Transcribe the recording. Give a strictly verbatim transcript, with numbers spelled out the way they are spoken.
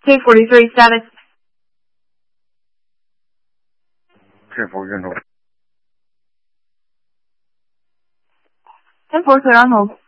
K forty-three status. K forty-three on hold. ten four, clear on hold.